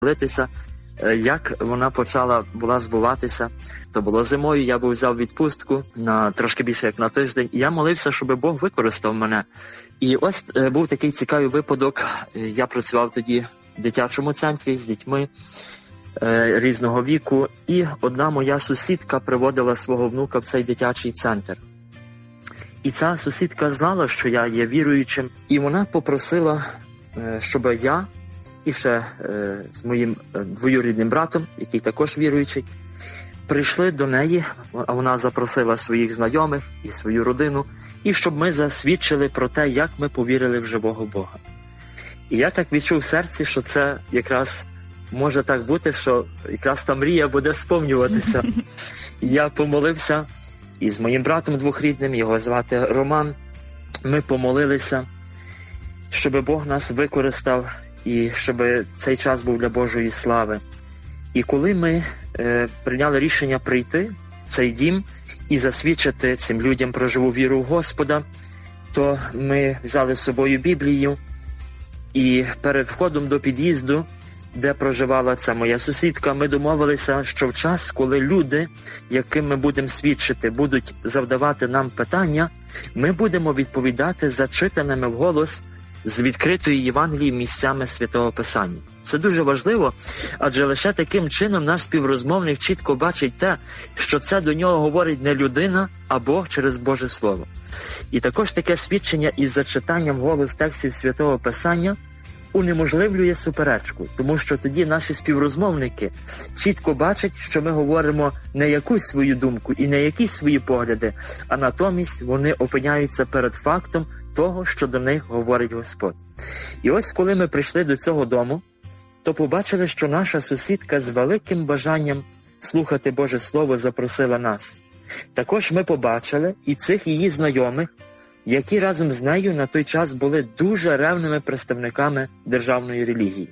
молитися, як вона була збуватися. То було зимою, я взяв відпустку на трошки більше як на тиждень, і я молився, щоб Бог використав мене. І ось був такий цікавий випадок. Я працював тоді в дитячому центрі з дітьми різного віку, і одна моя сусідка приводила свого внука в цей дитячий центр. І ця сусідка знала, що я є віруючим, і вона попросила, щоб я і ще з моїм двоюрідним братом, який також віруючий, прийшли до неї, а вона запросила своїх знайомих і свою родину, і щоб ми засвідчили про те, як ми повірили в живого Бога. І я так відчув в серці, що це якраз може так бути, що якраз та мрія буде сповнюватися. І я помолився із моїм братом двохрідним, його звати Роман. Ми помолилися, щоб Бог нас використав і щоб цей час був для Божої слави. І коли ми прийняли рішення прийти в цей дім і засвідчити цим людям про живу віру в Господа, то ми взяли з собою Біблію, і перед входом до під'їзду, де проживала ця моя сусідка, ми домовилися, що в час, коли люди, яким ми будемо свідчити, будуть завдавати нам питання, ми будемо відповідати зачитаними вголос з відкритої Євангелії місцями Святого Писання. Це дуже важливо, адже лише таким чином наш співрозмовник чітко бачить те, що це до нього говорить не людина, а Бог через Боже Слово. І також таке свідчення із зачитанням вголос текстів Святого Писання унеможливлює суперечку, тому що тоді наші співрозмовники чітко бачать, що ми говоримо не якусь свою думку і не якісь свої погляди, а натомість вони опиняються перед фактом того, що до них говорить Господь. І ось коли ми прийшли до цього дому, то побачили, що наша сусідка з великим бажанням слухати Боже Слово запросила нас. Також ми побачили і цих її знайомих, які разом з нею на той час були дуже ревними представниками державної релігії.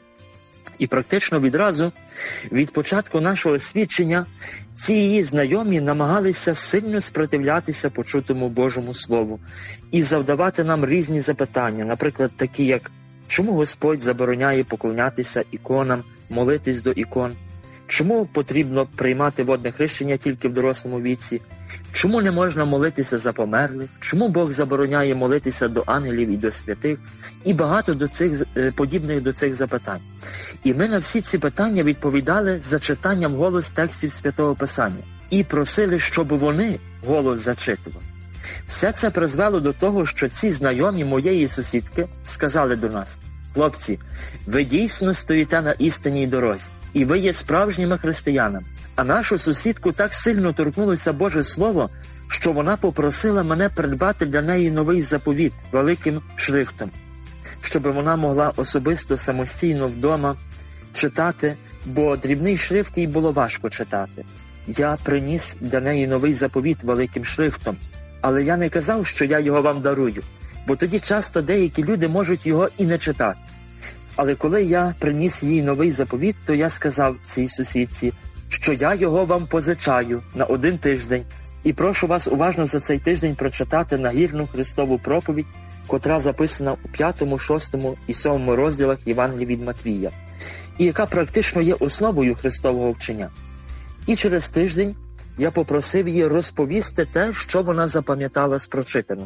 І практично відразу, від початку нашого свідчення, ці її знайомі намагалися сильно спротивлятися почутому Божому Слову і завдавати нам різні запитання, наприклад, такі як «Чому Господь забороняє поклонятися іконам, молитись до ікон? Чому потрібно приймати водне хрещення тільки в дорослому віці? Чому не можна молитися за померлих? Чому Бог забороняє молитися до ангелів і до святих?» І багато подібних до цих запитань. І ми на всі ці питання відповідали зачитанням голос текстів Святого Писання і просили, щоб вони голос зачитували. Все це призвело до того, що ці знайомі моєї сусідки сказали до нас: «Хлопці, ви дійсно стоїте на істинній дорозі, і ви є справжніми християнами». А нашу сусідку так сильно торкнулося Боже Слово, що вона попросила мене придбати для неї новий заповіт великим шрифтом, щоб вона могла особисто самостійно вдома читати, бо дрібний шрифт їй було важко читати. Я приніс для неї новий заповіт великим шрифтом, але я не казав, що я його вам дарую, бо тоді часто деякі люди можуть його і не читати. Але коли я приніс їй новий заповіт, то я сказав цій сусідці, що я його вам позичаю на 1 тиждень і прошу вас уважно за цей тиждень прочитати нагірну Христову проповідь, котра записана у 5, 6 і 7 розділах Євангелії від Матвія, і яка практично є основою Христового вчення. І через тиждень я попросив її розповісти те, що вона запам'ятала з прочитаного.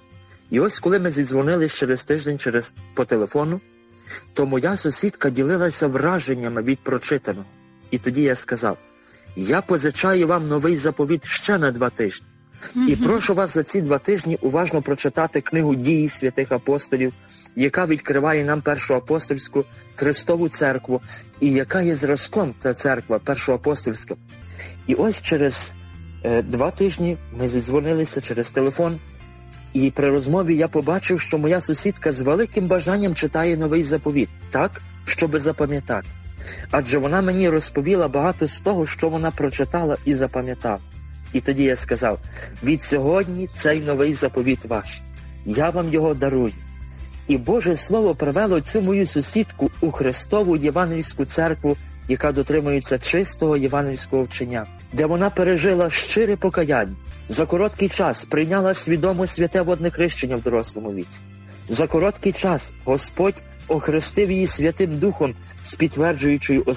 І ось коли ми зідзвонились через тиждень по телефону, то моя сусідка ділилася враженнями від прочитаного. І тоді я сказав: «Я позичаю вам новий заповіт ще на 2 тижні. І прошу вас за ці 2 тижні уважно прочитати книгу «Дії святих апостолів», яка відкриває нам Першу апостольську Христову церкву, і яка є зразком та церква першоапостольська». І ось через 2 тижні ми зідзвонилися через телефон, і при розмові я побачив, що моя сусідка з великим бажанням читає новий заповіт, так, щоби запам'ятати. Адже вона мені розповіла багато з того, що вона прочитала і запам'ятала. І тоді я сказав: «Від сьогодні цей новий заповіт ваш. Я вам його дарую». І Боже Слово привело цю мою сусідку у Христову Євангельську церкву, яка дотримується чистого євангельського вчення, де вона пережила щире покаяння, за короткий час прийняла свідомо святе водне хрещення в дорослому віці. За короткий час Господь охрестив її Святим Духом з підтверджуючою